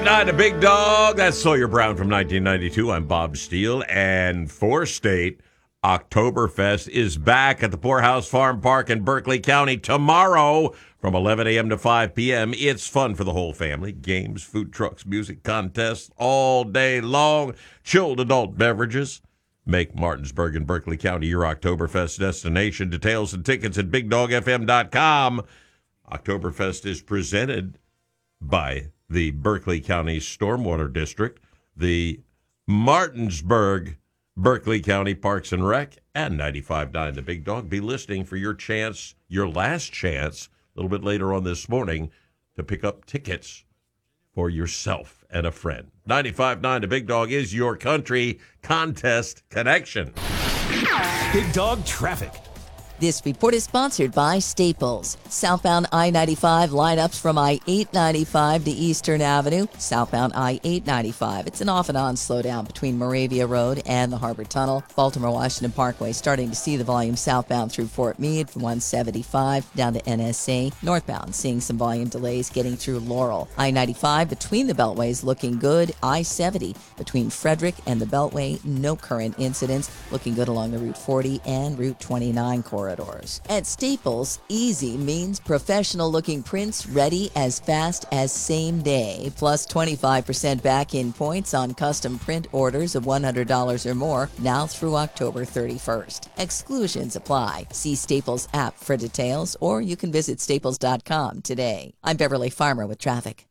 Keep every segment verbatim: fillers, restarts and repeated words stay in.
Not a big dog. That's Sawyer Brown from nineteen ninety-two. I'm Bob Steele. And Four State Oktoberfest is back at the Poorhouse Farm Park in Berkeley County tomorrow from eleven a.m. to five p.m. It's fun for the whole family. Games, food trucks, music contests all day long. Chilled adult beverages. Make Martinsburg and Berkeley County your Oktoberfest destination. Details and tickets at big dog f m dot com. Oktoberfest is presented by the Berkeley County Stormwater District, the Martinsburg Berkeley County Parks and Rec, and ninety-five point nine The Big Dog. Be listening for your chance, your last chance, a little bit later on this morning, to pick up tickets for yourself and a friend. ninety-five point nine The Big Dog is your country contest connection. Big Dog Traffic. This report is sponsored by Staples. Southbound I ninety-five lineups from I eight ninety-five to Eastern Avenue. Southbound I eight ninety-five. It's an off and on slowdown between Moravia Road and the Harbor Tunnel. Baltimore-Washington Parkway starting to see the volume southbound through Fort Meade from one seventy-five down to N S A. Northbound seeing some volume delays getting through Laurel. I ninety-five between the beltways looking good. I seventy between Frederick and the Beltway. No current incidents. Looking good along the Route forty and Route twenty-nine corridor. At Staples, easy means professional-looking prints ready as fast as same day, plus twenty-five percent back-in points on custom print orders of one hundred dollars or more, now through October thirty-first. Exclusions apply. See Staples app for details, or you can visit staples dot com today. I'm Beverly Farmer with traffic.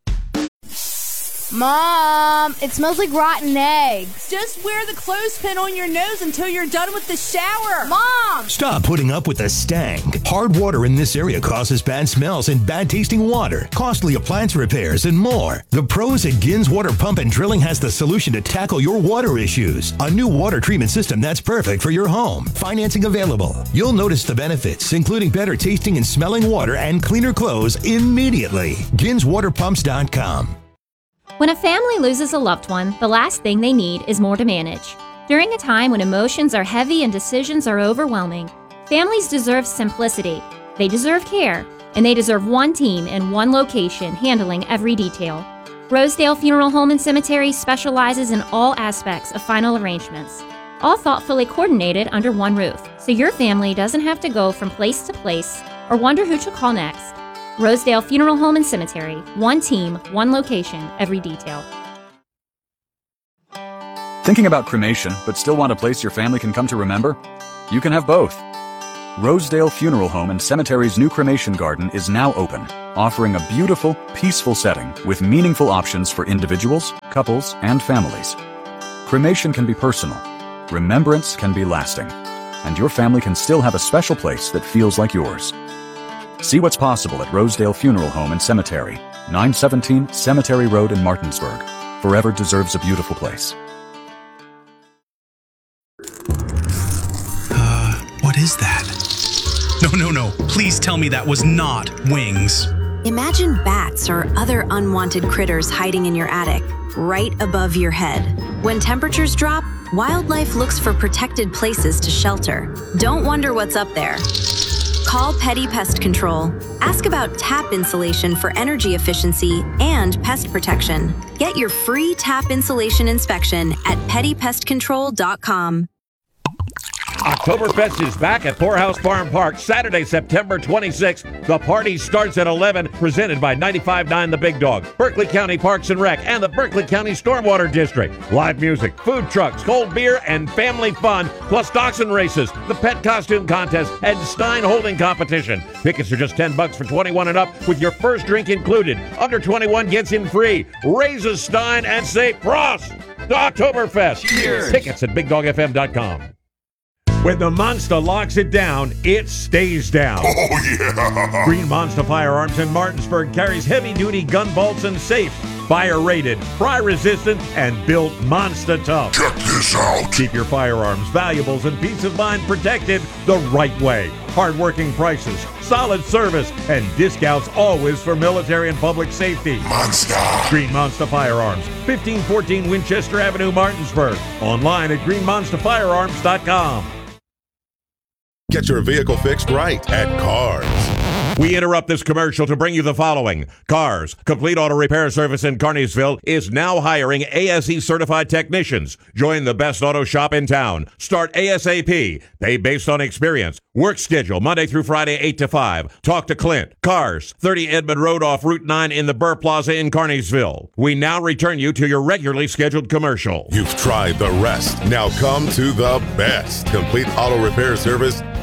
Mom, it smells like rotten eggs. Just wear the clothespin on your nose until you're done with the shower. Mom! Stop putting up with the stank. Hard water in this area causes bad smells and bad tasting water, costly appliance repairs, and more. The pros at Gins Water Pump and Drilling has the solution to tackle your water issues. A new water treatment system that's perfect for your home. Financing available. You'll notice the benefits, including better tasting and smelling water and cleaner clothes immediately. gins water pumps dot com. When a family loses a loved one, the last thing they need is more to manage. During a time when emotions are heavy and decisions are overwhelming, families deserve simplicity, they deserve care, and they deserve one team in one location handling every detail. Rosedale Funeral Home and Cemetery specializes in all aspects of final arrangements, all thoughtfully coordinated under one roof, so your family doesn't have to go from place to place or wonder who to call next. Rosedale Funeral Home and Cemetery. One team, one location, every detail. Thinking about cremation, but still want a place your family can come to remember? You can have both. Rosedale Funeral Home and Cemetery's new cremation garden is now open, offering a beautiful, peaceful setting with meaningful options for individuals, couples, and families. Cremation can be personal. Remembrance can be lasting. And your family can still have a special place that feels like yours. See what's possible at Rosedale Funeral Home and Cemetery, nine seventeen Cemetery Road in Martinsburg. Forever deserves a beautiful place. Uh, what is that? No, no, no. Please tell me that was not wings. Imagine bats or other unwanted critters hiding in your attic, right above your head. When temperatures drop, wildlife looks for protected places to shelter. Don't wonder what's up there. Call Petty Pest Control. Ask about tap insulation for energy efficiency and pest protection. Get your free tap insulation inspection at petty pest control dot com. Oktoberfest is back at Poorhouse Farm Park Saturday, September twenty-sixth. The party starts at eleven, presented by ninety-five point nine The Big Dog, Berkeley County Parks and Rec, and the Berkeley County Stormwater District. Live music, food trucks, cold beer, and family fun, plus dachshund races, the pet costume contest, and Stein holding competition. Tickets are just ten bucks for twenty-one and up, with your first drink included. Under twenty-one gets in free. Raise a Stein and say Prost to Oktoberfest. Cheers. Tickets at big dog f m dot com. When the Monster locks it down, it stays down. Oh, yeah! Green Monster Firearms in Martinsburg carries heavy-duty gun vaults and safes. Fire-rated, fry-resistant, and built monster tough. Check this out. Keep your firearms, valuables, and peace of mind protected the right way. Hard-working prices, solid service, and discounts always for military and public safety. Monster. Green Monster Firearms, fifteen fourteen Winchester Avenue, Martinsburg. Online at green monster firearms dot com. Get your vehicle fixed right at Cars. We interrupt this commercial to bring you the following. Cars Complete Auto Repair Service in Carneysville is now hiring A S E certified technicians. Join the best auto shop in town. Start ASAP. Pay based on experience. Work schedule Monday through Friday, eight to five. Talk to Clint. Cars, thirty Edmond Road off Route nine in the Burr Plaza in Carneysville. We now return you to your regularly scheduled commercial. You've tried the rest. Now come to the best. Complete Auto Repair Service